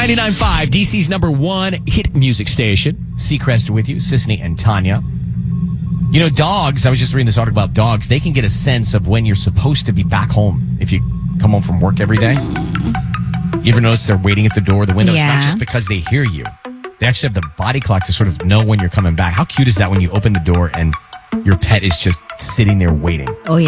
99.5, DC's number one hit music station. Seacrest with you, Sisney and Tanya. You know, dogs, I was just reading this article about dogs. They can get a sense of when you're supposed to be back home if you come home from work every day. You ever notice they're waiting at the door, the window? Yeah. It's not just because they hear you. They actually have the body clock to sort of know when you're coming back. How cute is that when you open the door and your pet is just sitting there waiting? Oh, yeah.